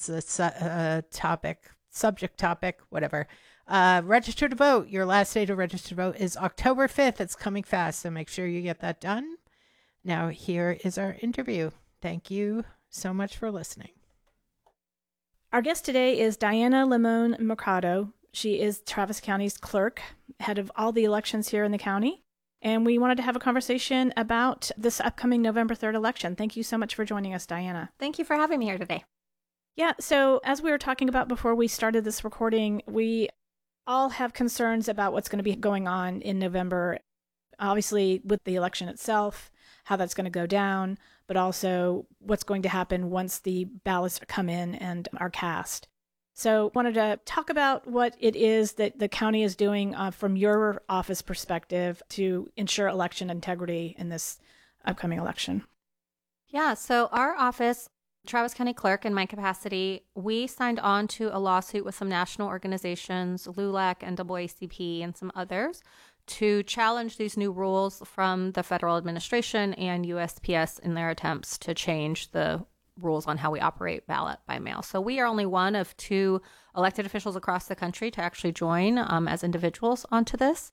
the subject topic, whatever. Register to vote. Your last day to register to vote is October 5th. It's coming fast, so make sure you get that done. Now, here is our interview. Thank you so much for listening. Our guest today is Diana Limon Mercado. She is Travis County's clerk, head of all the elections here in the county. And we wanted to have a conversation about this upcoming November 3rd election. Thank you so much for joining us, Diana. Thank you for having me here today. Yeah, so as we were talking about before we started this recording, we all have concerns about what's going to be going on in November, obviously with the election itself, how that's going to go down, but also what's going to happen once the ballots come in and are cast. So wanted to talk about what it is that the county is doing from your office perspective to ensure election integrity in this upcoming election. Yeah, so our office, Travis County Clerk, in my capacity, we signed on to a lawsuit with some national organizations, LULAC, NAACP, and some others, to challenge these new rules from the federal administration and USPS in their attempts to change the rules on how we operate ballot by mail. So we are only one of 2 elected officials across the country to actually join as individuals onto this.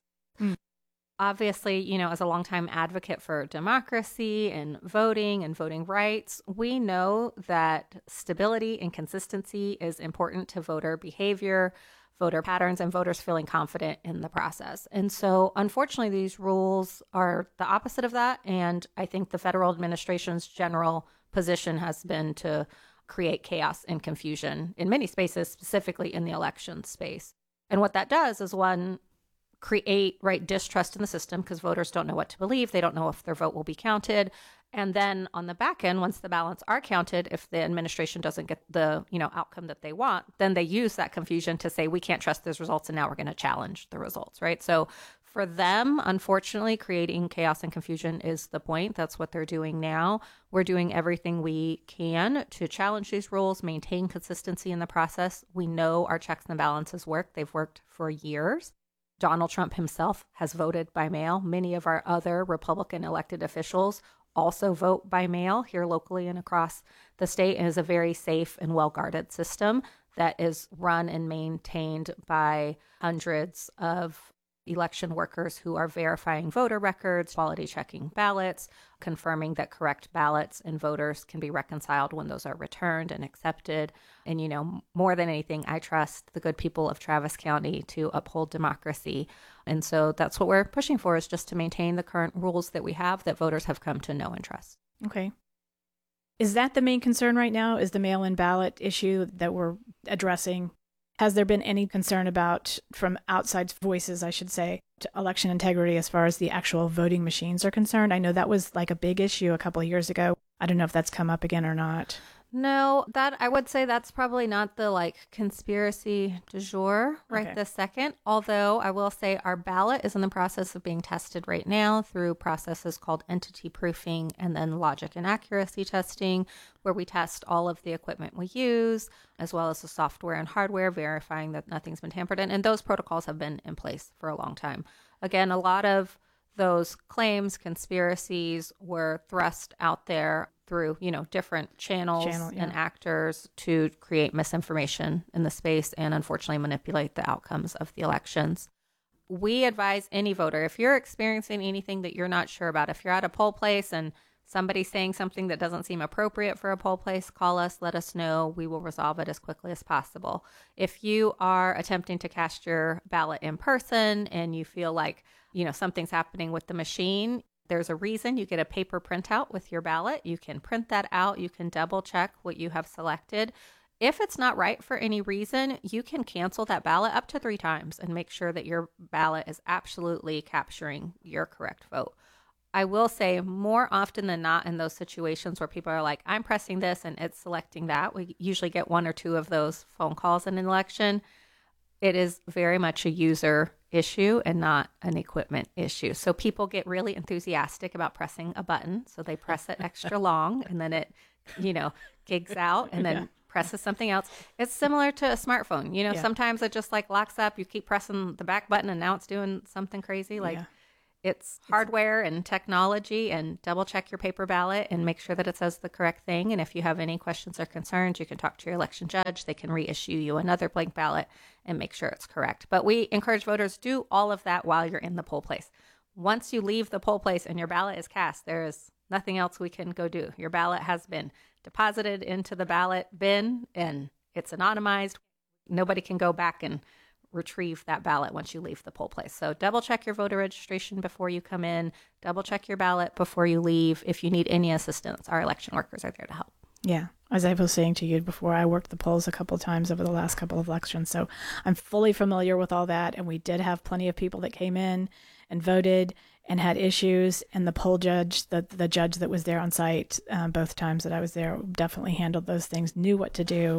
Obviously, you know, as a longtime advocate for democracy and voting rights, we know that stability and consistency is important to voter behavior, voter patterns, and voters feeling confident in the process. And so, unfortunately, these rules are the opposite of that. And I think the federal administration's general position has been to create chaos and confusion in many spaces, specifically in the election space. And what that does is, one, create distrust in the system because voters don't know what to believe. They don't know if their vote will be counted. And then on the back end, once the ballots are counted, if the administration doesn't get the outcome that they want, then they use that confusion to say, we can't trust those results, and now we're going to challenge the results, right? So for them, unfortunately, creating chaos and confusion is the point. That's what they're doing now. We're doing everything we can to challenge these rules, maintain consistency in the process. We know our checks and balances work. They've worked for years. Donald Trump himself has voted by mail. Many of our other Republican elected officials also vote by mail here locally and across the state. It is a very safe and well-guarded system that is run and maintained by hundreds of election workers who are verifying voter records, quality checking ballots, confirming that correct ballots and voters can be reconciled when those are returned and accepted. And, you know, more than anything, I trust the good people of Travis County to uphold democracy. And so that's what we're pushing for, is just to maintain the current rules that we have that voters have come to know and trust. Okay. Is that the main concern right now, is the mail-in ballot issue that we're addressing? Has there been any concern about, from outside voices, I should say, to election integrity as far as the actual voting machines are concerned? I know that was like a big issue a couple of years ago. I don't know if that's come up again or not. No, that I would say that's probably not the conspiracy du jour this second. Although I will say our ballot is in the process of being tested right now through processes called entity proofing and then logic and accuracy testing, where we test all of the equipment we use, as well as the software and hardware, verifying that nothing's been tampered in. And those protocols have been in place for a long time. Again, a lot of those claims, conspiracies were thrust out there through, different channels and actors to create misinformation in the space and unfortunately manipulate the outcomes of the elections. We advise any voter, if you're experiencing anything that you're not sure about, if you're at a poll place and somebody's saying something that doesn't seem appropriate for a poll place, call us, let us know. We will resolve it as quickly as possible. If you are attempting to cast your ballot in person and you feel like, something's happening with the machine, there's a reason. You get a paper printout with your ballot. You can print that out. You can double check what you have selected. If it's not right for any reason, you can cancel that ballot up to 3 times and make sure that your ballot is absolutely capturing your correct vote. I will say more often than not in those situations where people are like, I'm pressing this and it's selecting that, we usually get 1 or 2 of those phone calls in an election. It is very much a user issue and not an equipment issue. So people get really enthusiastic about pressing a button. So they press it extra long and then it, gigs out and then presses something else. It's similar to a smartphone. Sometimes it just locks up. You keep pressing the back button and now it's doing something crazy. It's hardware and technology, and double check your paper ballot and make sure that it says the correct thing. And if you have any questions or concerns, you can talk to your election judge. They can reissue you another blank ballot and make sure it's correct. But we encourage voters do all of that while you're in the poll place. Once you leave the poll place and your ballot is cast, there is nothing else we can go do. Your ballot has been deposited into the ballot bin and it's anonymized. Nobody can go back and retrieve that ballot once you leave the poll place. So double check your voter registration before you come in, double check your ballot before you leave. If you need any assistance, our election workers are there to help. Yeah. As I was saying to you before, I worked the polls a couple of times over the last couple of elections. So I'm fully familiar with all that. And we did have plenty of people that came in and voted and had issues. And the poll judge, the judge that was there on site both times that I was there, definitely handled those things, knew what to do,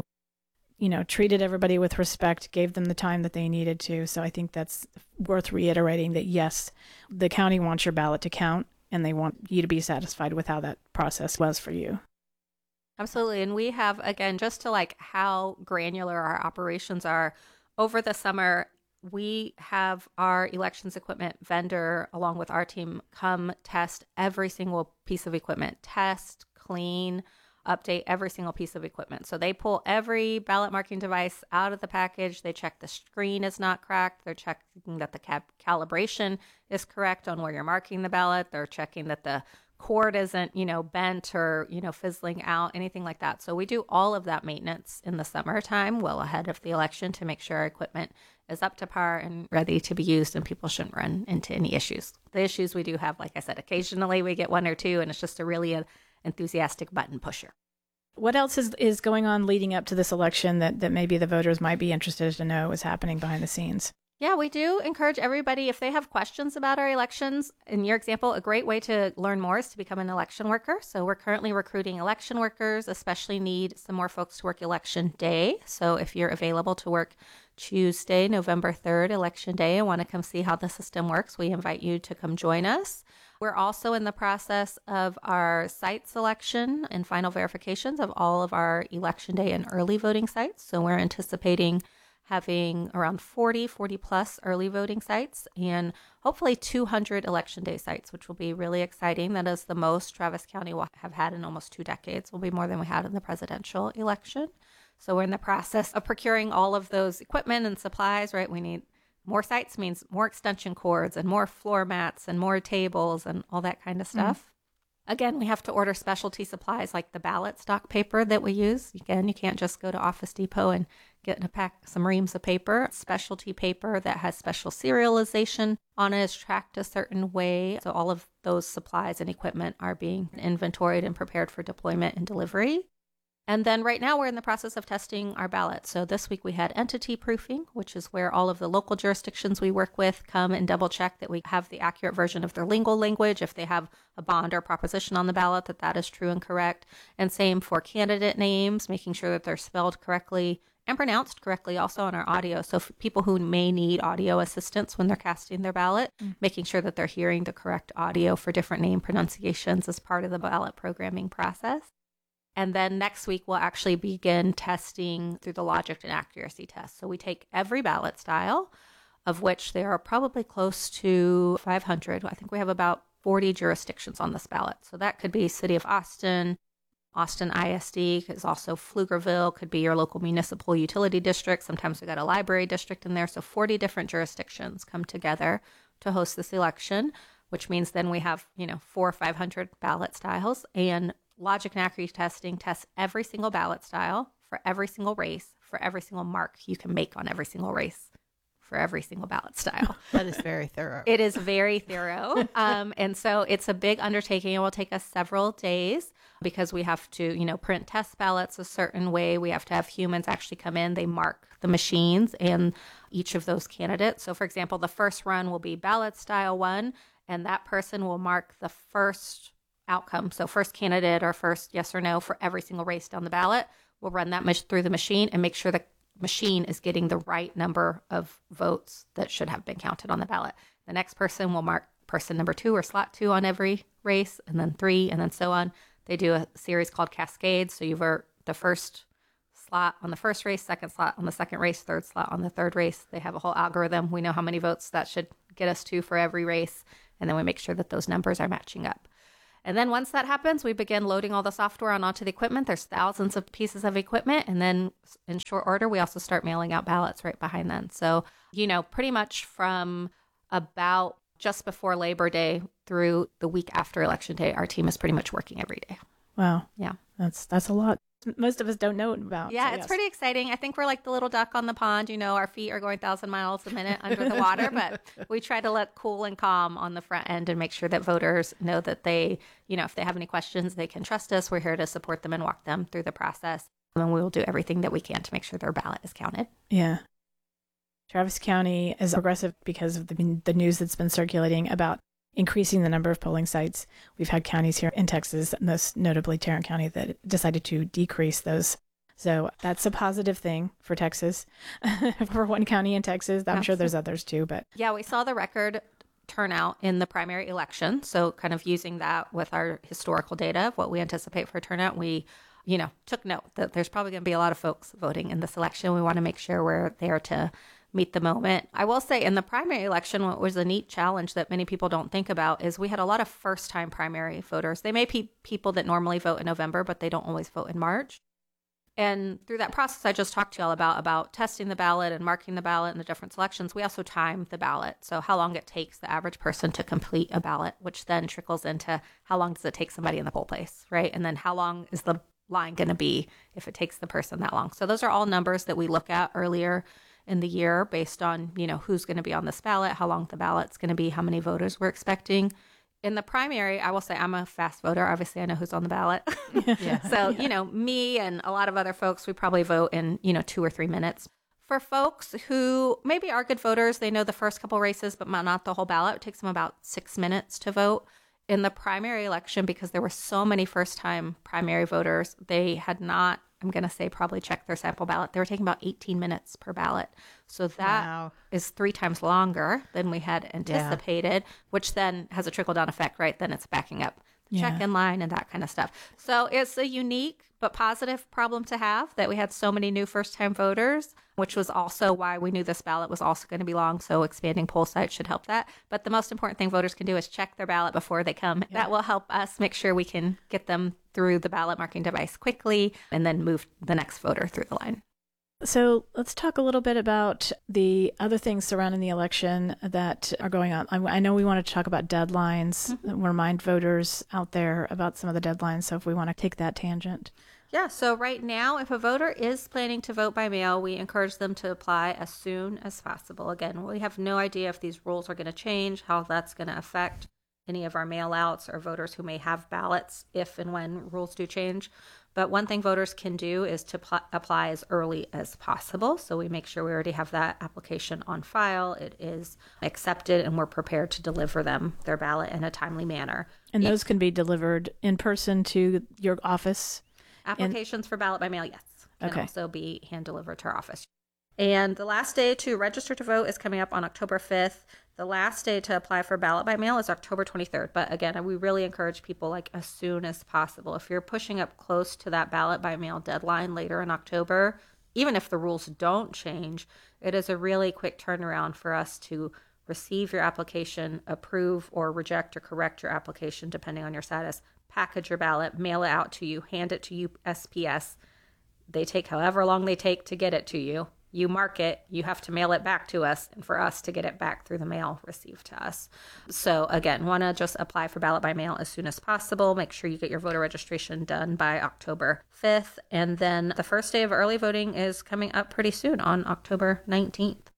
treated everybody with respect, gave them the time that they needed to. So I think that's worth reiterating that, yes, the county wants your ballot to count and they want you to be satisfied with how that process was for you. Absolutely. And we have, again, just to how granular our operations are, over the summer, we have our elections equipment vendor, along with our team, come test every single piece of equipment, test, clean, update every single piece of equipment. So they pull every ballot marking device out of the package. They check the screen is not cracked. They're checking that the calibration is correct on where you're marking the ballot. They're checking that the cord isn't, bent or, fizzling out, anything like that. So we do all of that maintenance in the summertime, well ahead of the election, to make sure our equipment is up to par and ready to be used and people shouldn't run into any issues. The issues we do have, like I said, occasionally we get one or two, and it's just a really enthusiastic button pusher. What else is going on leading up to this election that maybe the voters might be interested to know is happening behind the scenes? Yeah, we do encourage everybody, if they have questions about our elections, in your example, a great way to learn more is to become an election worker. So we're currently recruiting election workers, especially need some more folks to work election day. So if you're available to work Tuesday, November 3rd, election day, and want to come see how the system works, we invite you to come join us. We're also in the process of our site selection and final verifications of all of our election day and early voting sites. So we're anticipating having around 40 plus early voting sites and hopefully 200 election day sites, which will be really exciting. That is the most Travis County will have had in almost 2 decades. Will be more than we had in the presidential election. So we're in the process of procuring all of those equipment and supplies, right? We need more sites, means more extension cords and more floor mats and more tables and all that kind of stuff. Mm-hmm. Again, we have to order specialty supplies like the ballot stock paper that we use. Again, you can't just go to Office Depot and get in a pack some reams of paper. Specialty paper that has special serialization on it is tracked a certain way. So all of those supplies and equipment are being inventoried and prepared for deployment and delivery. And then right now we're in the process of testing our ballot. So this week we had entity proofing, which is where all of the local jurisdictions we work with come and double check that we have the accurate version of their lingo language. If they have a bond or proposition on the ballot, that is true and correct. And same for candidate names, making sure that they're spelled correctly and pronounced correctly also on our audio. So for people who may need audio assistance when they're casting their ballot, making sure that they're hearing the correct audio for different name pronunciations as part of the ballot programming process. And then next week, we'll actually begin testing through the logic and accuracy test. So we take every ballot style, of which there are probably close to 500. I think we have about 40 jurisdictions on this ballot. So that could be City of Austin, Austin ISD, is also Pflugerville, could be your local municipal utility district. Sometimes we got a library district in there. So 40 different jurisdictions come together to host this election, which means then we have, 400 or 500 ballot styles. And logic and accuracy testing tests every single ballot style for every single race, for every single mark you can make on every single race, for every single ballot style. That is very thorough. It is very thorough. And so it's a big undertaking. It will take us several days because we have to, print test ballots a certain way. We have to have humans actually come in. They mark the machines and each of those candidates. So for example, the first run will be ballot style 1, and that person will mark the first outcome. So first candidate or first yes or no for every single race down the ballot. We'll run that through the machine and make sure the machine is getting the right number of votes that should have been counted on the ballot. The next person will mark person number 2 or slot 2 on every race, and then 3, and then so on. They do a series called Cascades. So you vote the first slot on the first race, second slot on the second race, third slot on the third race. They have a whole algorithm. We know how many votes that should get us to for every race. and then we make sure that those numbers are matching up. And then once that happens, we begin loading all the software onto the equipment. There's thousands of pieces of equipment. And then in short order, we also start mailing out ballots right behind then. So, pretty much from about just before Labor Day through the week after Election Day, our team is pretty much working every day. Wow. Yeah. That's a lot. Most of us don't know about. Yeah, so it's yes. pretty exciting. I think we're like the little duck on the pond. Our feet are going 1,000 miles a minute under the water, but we try to let cool and calm on the front end and make sure that voters know that they, if they have any questions, they can trust us. We're here to support them and walk them through the process. And we will do everything that we can to make sure their ballot is counted. Yeah. Travis County is progressive because of the news that's been circulating about increasing the number of polling sites. We've had counties here in Texas, most notably Tarrant County, that decided to decrease those. So that's a positive thing for Texas, for one county in Texas. I'm sure there's others too, but yeah, we saw the record turnout in the primary election. So kind of using that with our historical data of what we anticipate for turnout, we took note that there's probably going to be a lot of folks voting in this election. We want to make sure we're there to meet the moment. I will say in the primary election, what was a neat challenge that many people don't think about is we had a lot of first-time primary voters. They may be people that normally vote in November, but they don't always vote in March. And through that process I just talked to y'all about testing the ballot and marking the ballot in the different selections, we also time the ballot. So how long it takes the average person to complete a ballot, which then trickles into how long does it take somebody in the poll place, right? And then how long is the line going to be if it takes the person that long? So those are all numbers that we look at earlier in the year based on, who's going to be on this ballot, how long the ballot's going to be, how many voters we're expecting. In the primary, I will say I'm a fast voter. Obviously, I know who's on the ballot. Yeah. So, me and a lot of other folks, we probably vote in, 2 or 3 minutes. For folks who maybe are good voters, they know the first couple races, but not the whole ballot. It takes them about 6 minutes to vote. In the primary election, because there were so many first-time primary voters, they had not, I'm going to say probably checked their sample ballot. They were taking about 18 minutes per ballot. So that is 3 times longer than we had anticipated, which then has a trickle-down effect, right? Then it's backing up the check-in line and that kind of stuff. So it's a unique but positive problem to have that we had so many new first-time voters, which was also why we knew this ballot was also going to be long. So expanding poll sites should help that. But the most important thing voters can do is check their ballot before they come. Yeah. That will help us make sure we can get them through the ballot marking device quickly and then move the next voter through the line. So let's talk a little bit about the other things surrounding the election that are going on. I know we want to talk about deadlines. Mm-hmm. Remind voters out there about some of the deadlines. So if we want to take that tangent. Yeah, so right now, if a voter is planning to vote by mail, we encourage them to apply as soon as possible. Again, we have no idea if these rules are going to change, how that's going to affect any of our mail outs or voters who may have ballots if and when rules do change. But one thing voters can do is to apply as early as possible. So we make sure we already have that application on file. It is accepted and we're prepared to deliver them their ballot in a timely manner. And those can be delivered in person to your office? Applications for ballot by mail, yes, can also be hand delivered to our office. And the last day to register to vote is coming up on October 5th. The last day to apply for ballot by mail is October 23rd. But again, we really encourage people as soon as possible. If you're pushing up close to that ballot by mail deadline later in October, even if the rules don't change, it is a really quick turnaround for us to receive your application, approve or reject or correct your application depending on your status, package your ballot, mail it out to you, hand it to USPS. They take however long they take to get it to you. You mark it, you have to mail it back to us, and for us to get it back through the mail received to us. So again, want to just apply for ballot by mail as soon as possible. Make sure you get your voter registration done by October 5th. And then the first day of early voting is coming up pretty soon on October 19th.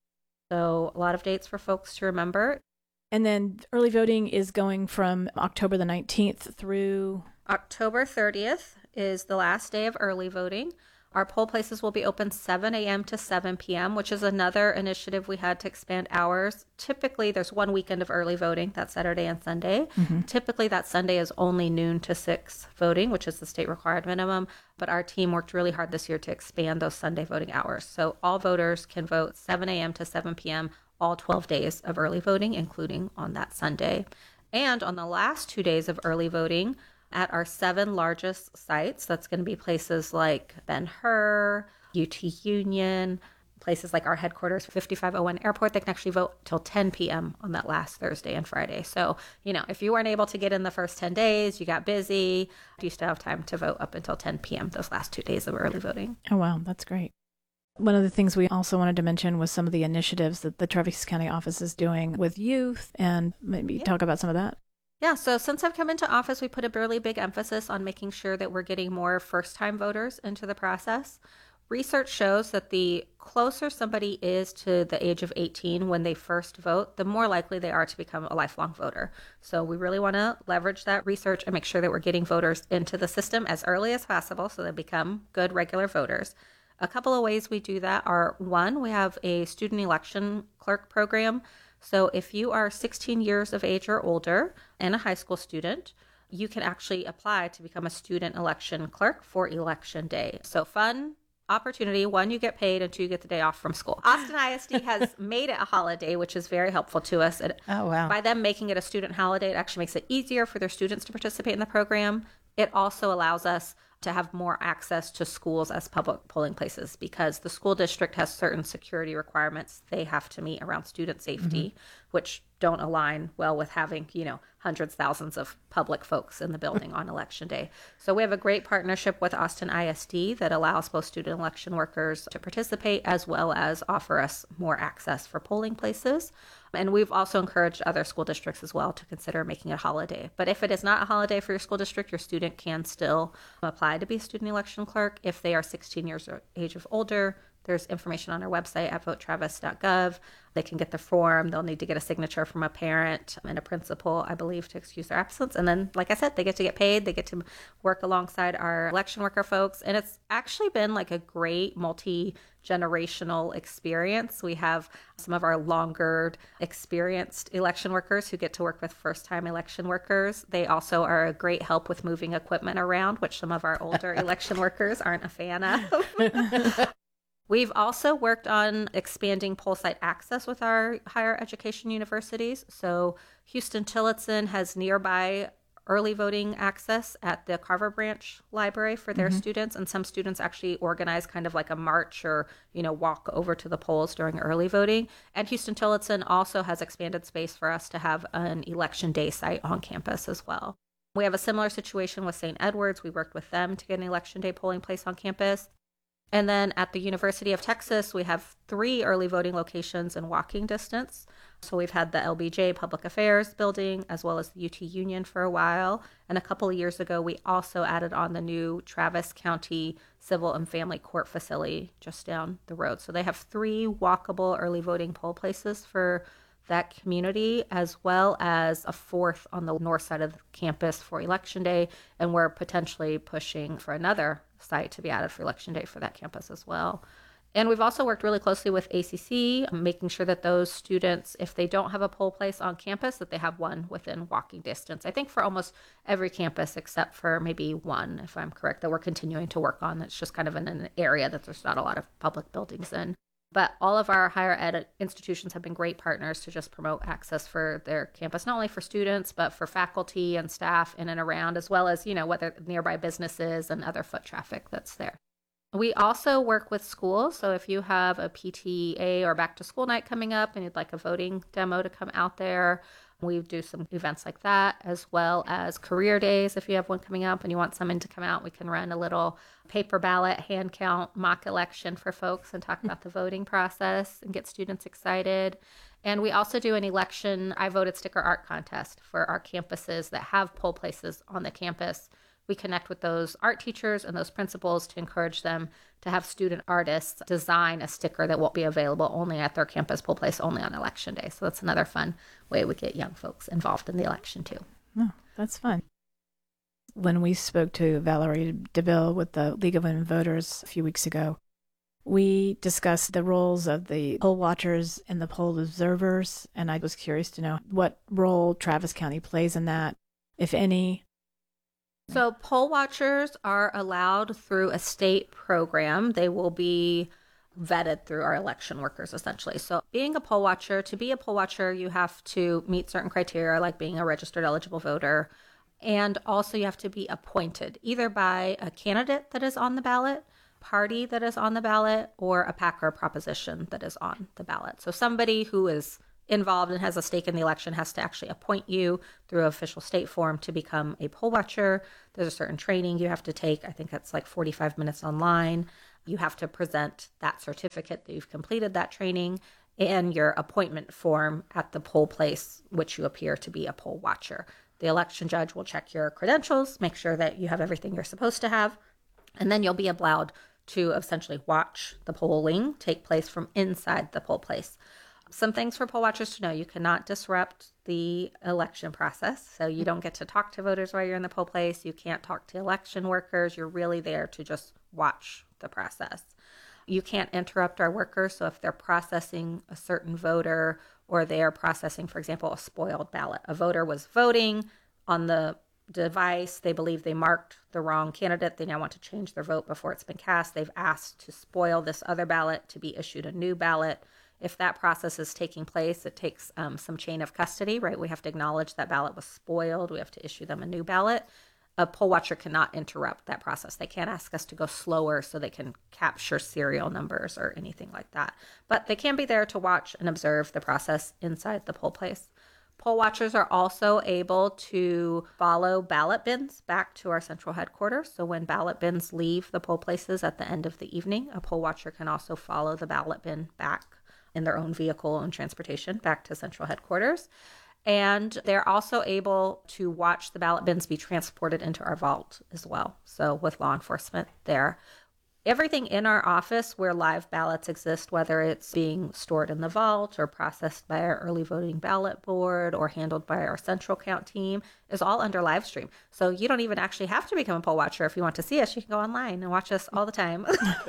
So a lot of dates for folks to remember. And then early voting is going from October the 19th through... October 30th is the last day of early voting. Our poll places will be open 7 a.m. to 7 p.m., which is another initiative we had to expand hours. Typically, there's one weekend of early voting, that's Saturday and Sunday. Mm-hmm. Typically, that Sunday is only noon to 6 voting, which is the state required minimum. But our team worked really hard this year to expand those Sunday voting hours. So all voters can vote 7 a.m. to 7 p.m. all 12 days of early voting, including on that Sunday. And on the last 2 days of early voting, at our 7 largest sites, that's going to be places like Ben-Hur, UT Union, places like our headquarters, 5501 Airport, they can actually vote till 10 p.m. on that last Thursday and Friday. So, if you weren't able to get in the first 10 days, you got busy, you still have time to vote up until 10 p.m. those last 2 days of early voting. Oh, wow. That's great. One of the things we also wanted to mention was some of the initiatives that the Travis County office is doing with youth, and maybe talk about some of that. Yeah, so since I've come into office, we put a really big emphasis on making sure that we're getting more first-time voters into the process. Research shows that the closer somebody is to the age of 18 when they first vote, the more likely they are to become a lifelong voter. So we really want to leverage that research and make sure that we're getting voters into the system as early as possible so they become good regular voters. A couple of ways we do that are, one, we have a student election clerk program. So if you are 16 years of age or older and a high school student, you can actually apply to become a student election clerk for election day. So fun opportunity. One, you get paid, and two, you get the day off from school. Austin ISD has made it a holiday, which is very helpful to us. Oh, wow. By them making it a student holiday, it actually makes it easier for their students to participate in the program. It also allows us to have more access to schools as public polling places, because the school district has certain security requirements they have to meet around student safety, which don't align well with having, hundreds, thousands of public folks in the building on election day. So we have a great partnership with Austin ISD that allows both student election workers to participate as well as offer us more access for polling places. And we've also encouraged other school districts as well to consider making it a holiday. But if it is not a holiday for your school district, your student can still apply to be a student election clerk if they are 16 years of age or older. There's information on our website at votetravis.gov. They can get the form. They'll need to get a signature from a parent and a principal, I believe, to excuse their absence. And then, like I said, they get to get paid. They get to work alongside our election worker folks. And it's actually been like a great multi-generational experience. We have some of our longer experienced election workers who get to work with first-time election workers. They also are a great help with moving equipment around, which some of our older election workers aren't a fan of. We've also worked on expanding poll site access with our higher education universities. So Houston-Tillotson has nearby early voting access at the Carver Branch Library for their students. And some students actually organize kind of like a march or, walk over to the polls during early voting. And Houston-Tillotson also has expanded space for us to have an election day site on campus as well. We have a similar situation with St. Edward's. We worked with them to get an election day polling place on campus. And then at the University of Texas, we have 3 early voting locations in walking distance. So we've had the LBJ Public Affairs building as well as the UT Union for a while. And a couple of years ago, we also added on the new Travis County Civil and Family Court facility just down the road. So they have 3 walkable early voting poll places for that community, as well as a 4th on the north side of the campus for Election Day. And we're potentially pushing for another site to be added for Election Day for that campus as well. And we've also worked really closely with ACC, making sure that those students, if they don't have a poll place on campus, that they have one within walking distance. I think for almost every campus except for maybe one, if I'm correct, that we're continuing to work on. That's just kind of in an area that there's not a lot of public buildings in. But all of our higher ed institutions have been great partners to just promote access for their campus, not only for students, but for faculty and staff in and around, as well as, whether nearby businesses and other foot traffic that's there. We also work with schools. So if you have a PTA or back to school night coming up and you'd like a voting demo to come out there, we do some events like that, as well as career days. If you have one coming up and you want someone to come out, we can run a little paper ballot, hand count, mock election for folks and talk about the voting process and get students excited. And we also do an election I voted sticker art contest for our campuses that have poll places on the campus. We connect with those art teachers and those principals to encourage them to have student artists design a sticker that will be available only at their campus poll place, only on election day. So that's another fun way we get young folks involved in the election too. Oh, that's fun. When we spoke to Valerie DeVille with the League of Women Voters a few weeks ago, we discussed the roles of the poll watchers and the poll observers. And I was curious to know what role Travis County plays in that, if any. So poll watchers are allowed through a state program. They will be vetted through our election workers, essentially. So being a poll watcher, to be a poll watcher, you have to meet certain criteria, like being a registered eligible voter. And also you have to be appointed either by a candidate that is on the ballot party that is on the ballot or a PAC or a proposition that is on the ballot. So somebody who is involved and has a stake in the election has to actually appoint you through an official state form to become a poll watcher. There's a certain training you have to take. I think that's like 45 minutes online. You have to present that certificate that you've completed that training and your appointment form at the poll place, which you appear to be a poll watcher. The election judge will check your credentials, make sure that you have everything you're supposed to have, and then you'll be allowed to essentially watch the polling take place from inside the poll place. Some things for poll watchers to know: you cannot disrupt the election process. So you don't get to talk to voters while you're in the poll place. You can't talk to election workers. You're really there to just watch the process. You can't interrupt our workers. So if they're processing a certain voter, or they are processing, for example, a spoiled ballot. A voter was voting on the device. They believe they marked the wrong candidate. They now want to change their vote before it's been cast. They've asked to spoil this other ballot to be issued a new ballot. If that process is taking place, it takes some chain of custody, right? We have to acknowledge that ballot was spoiled. We have to issue them a new ballot. A poll watcher cannot interrupt that process. They can't ask us to go slower so they can capture serial numbers or anything like that. But they can be there to watch and observe the process inside the poll place. Poll watchers are also able to follow ballot bins back to our central headquarters. So when ballot bins leave the poll places at the end of the evening, a poll watcher can also follow the ballot bin back in their own vehicle and transportation back to central headquarters. And they're also able to watch the ballot bins be transported into our vault as well. So with law enforcement there. Everything in our office where live ballots exist, whether it's being stored in the vault or processed by our early voting ballot board or handled by our central count team, is all under live stream. So you don't even actually have to become a poll watcher. If you want to see us, you can go online and watch us all the time.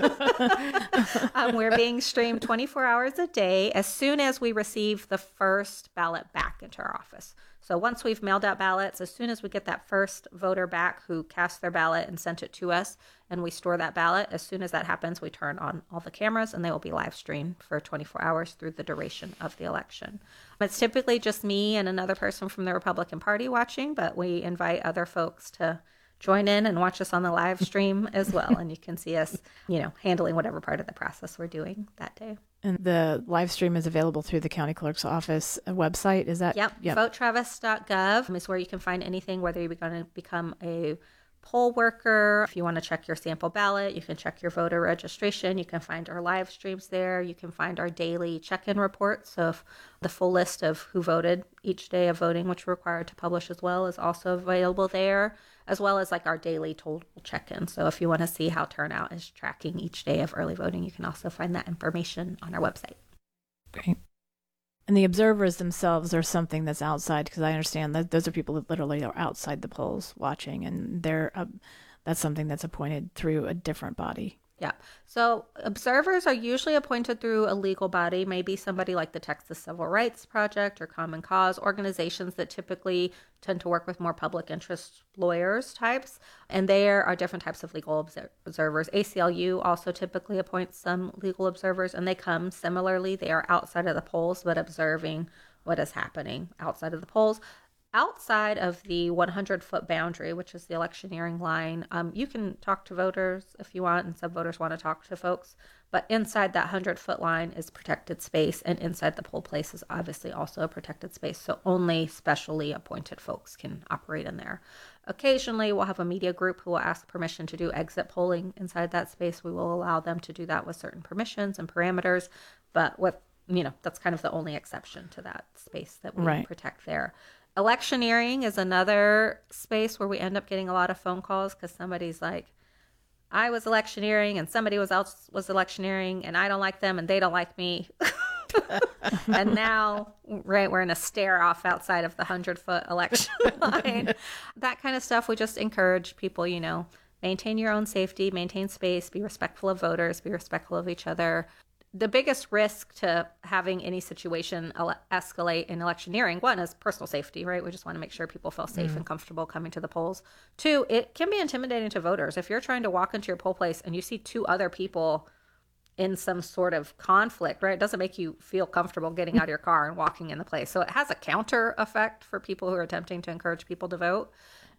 We're being streamed 24 hours a day as soon as we receive the first ballot back into our office. So once we've mailed out ballots, as soon as we get that first voter back who cast their ballot and sent it to us, and we store that ballot, as soon as that happens, we turn on all the cameras and they will be live streamed for 24 hours through the duration of the election. It's typically just me and another person from the Republican Party watching, but we invite other folks to join in and watch us on the live stream as well. And you can see us, handling whatever part of the process we're doing that day. And the live stream is available through the county clerk's office website. Is that? Yep. Votetravis.gov is where you can find anything, whether you're going to become a poll worker. If you want to check your sample ballot, you can check your voter registration. You can find our live streams there. You can find our daily check-in reports. So if the full list of who voted each day of voting, which we're required to publish as well, is also available there, as well as like our daily total check-in. So if you want to see how turnout is tracking each day of early voting, you can also find that information on our website. Great. And the observers themselves are something that's outside, because I understand that those are people that literally are outside the polls watching, and that's something that's appointed through a different body. Yeah. So observers are usually appointed through a legal body, maybe somebody like the Texas Civil Rights Project or Common Cause, organizations that typically tend to work with more public interest lawyers types. And there are different types of legal observers. ACLU also typically appoints some legal observers, and they come similarly. They are outside of the polls, but observing what is happening outside of the polls. Outside of the 100-foot boundary, which is the electioneering line, you can talk to voters if you want, and some voters want to talk to folks. But inside that 100-foot line is protected space, and inside the poll place is obviously also a protected space. So only specially appointed folks can operate in there. Occasionally, we'll have a media group who will ask permission to do exit polling inside that space. We will allow them to do that with certain permissions and parameters, but that's kind of the only exception to that space that we protect there. Electioneering is another space where we end up getting a lot of phone calls because somebody's like, I was electioneering and somebody else was electioneering and I don't like them and they don't like me. And now, we're in a stare off outside of the 100-foot election line. That kind of stuff, we just encourage people, maintain your own safety, maintain space, be respectful of voters, be respectful of each other. The biggest risk to having any situation escalate in electioneering, one, is personal safety, right? We just want to make sure people feel safe and comfortable coming to the polls. Two, it can be intimidating to voters. If you're trying to walk into your poll place and you see two other people in some sort of conflict, right? It doesn't make you feel comfortable getting out of your car and walking in the place. So it has a counter effect for people who are attempting to encourage people to vote.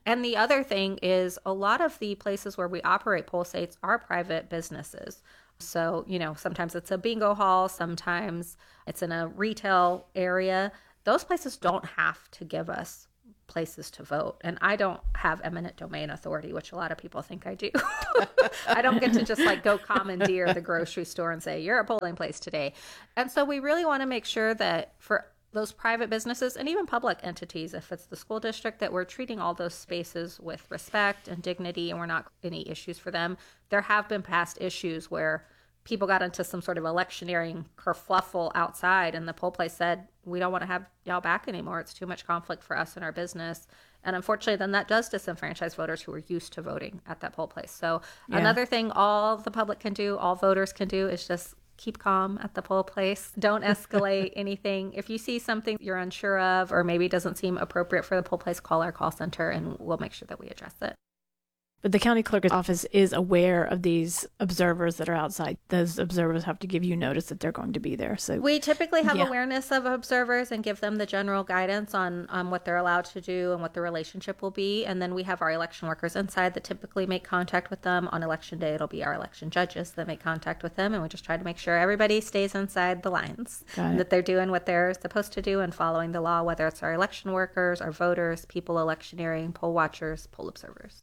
And the other thing is a lot of the places where we operate poll sites are private businesses. So, sometimes it's a bingo hall, sometimes it's in a retail area. Those places don't have to give us places to vote. And I don't have eminent domain authority, which a lot of people think I do. I don't get to just go commandeer the grocery store and say, you're a polling place today. And so we really want to make sure that for those private businesses and even public entities, if it's the school district, that we're treating all those spaces with respect and dignity and we're not any issues for them. There have been past issues where people got into some sort of electioneering kerfluffle outside and the poll place said, we don't want to have y'all back anymore. It's too much conflict for us and our business. And unfortunately, then that does disenfranchise voters who are used to voting at that poll place. So another thing all the public can do, all voters can do, is just keep calm at the poll place. Don't escalate anything. If you see something you're unsure of or maybe doesn't seem appropriate for the poll place, call our call center and we'll make sure that we address it. But the county clerk's office is aware of these observers that are outside. Those observers have to give you notice that they're going to be there. So we typically have awareness of observers and give them the general guidance on what they're allowed to do and what the relationship will be. And then we have our election workers inside that typically make contact with them. On election day, it'll be our election judges that make contact with them. And we just try to make sure everybody stays inside the lines and that they're doing what they're supposed to do and following the law, whether it's our election workers, our voters, people electioneering, poll watchers, poll observers.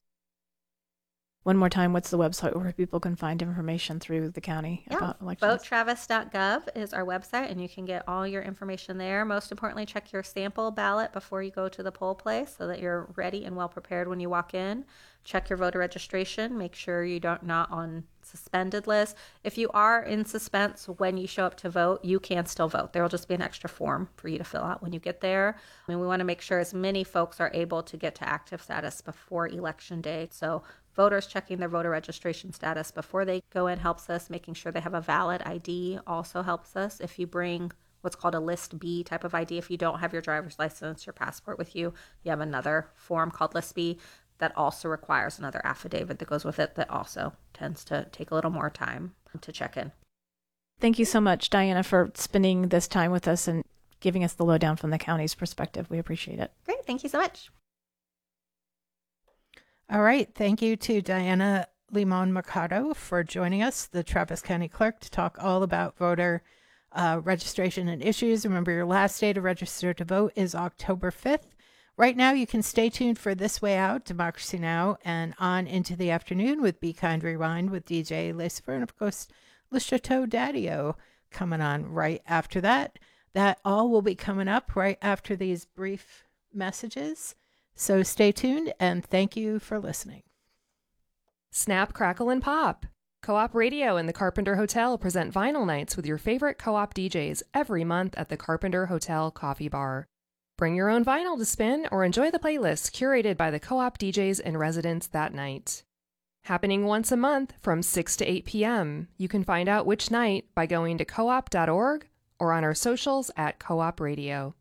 One more time, what's the website where people can find information through the county about elections? VoteTravis.gov is our website, and you can get all your information there. Most importantly, check your sample ballot before you go to the poll place so that you're ready and well prepared when you walk in. Check your voter registration. Make sure you're not on suspended list. If you are in suspense when you show up to vote, you can still vote. There will just be an extra form for you to fill out when you get there. We want to make sure as many folks are able to get to active status before election day. So voters checking their voter registration status before they go in helps us. Making sure they have a valid ID also helps us. If you bring what's called a List B type of ID, if you don't have your driver's license, your passport with you, you have another form called List B that also requires another affidavit that goes with it that also tends to take a little more time to check in. Thank you so much, Diana, for spending this time with us and giving us the lowdown from the county's perspective. We appreciate it. Great. Thank you so much. All right. Thank you to Diana Limon Mercado for joining us, the Travis County Clerk, to talk all about voter registration and issues. Remember, your last day to register to vote is October 5th. Right now, you can stay tuned for This Way Out, Democracy Now!, and on into the afternoon with Be Kind Rewind with DJ Lucifer, and of course, Le Chateau Daddy-O coming on right after that. That all will be coming up right after these brief messages. So stay tuned, and thank you for listening. Snap, crackle, and pop. Co-op Radio and the Carpenter Hotel present vinyl nights with your favorite co-op DJs every month at the Carpenter Hotel Coffee Bar. Bring your own vinyl to spin or enjoy the playlists curated by the co-op DJs in residence that night. Happening once a month from 6 to 8 p.m. You can find out which night by going to coop.org or on our socials at Co-op Radio.